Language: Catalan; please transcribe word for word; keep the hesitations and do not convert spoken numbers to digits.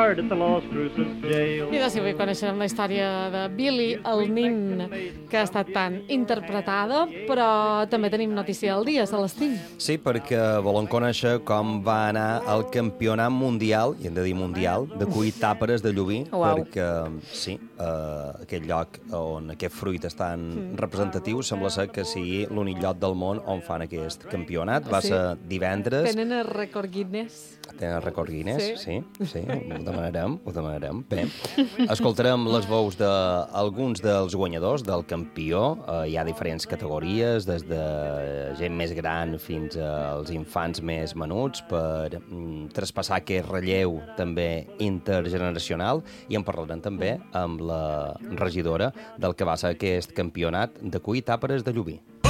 at the Los Cruces jail. I doncs avui coneixerem la història de Billy el nin, que ha estat tan interpretada, però també tenim notícia del dia, Celestí. Sí, perquè volem conèixer com va anar el campionat mundial, i hem de dir mundial, de cuir tàperes de Llubí, Uau. perquè, sí, eh, aquest lloc on aquest fruit és tan mm. representatiu sembla ser que sigui l'únic lloc del món on fan aquest campionat. Va Sí. ser divendres. Tenen el rècord Guinness. Tenen el rècord Guinness, sí, Sí. sí, sí, ho demanarem, ho demanarem. Bé, escoltarem les veus d'alguns dels guanyadors del campió. Eh, hi ha diferents categories, des de gent més gran fins als infants més menuts, per mm, traspassar aquest relleu també intergeneracional, i en parlarem també amb la regidora del que va ser aquest campionat de cuir tàperes de Llubí.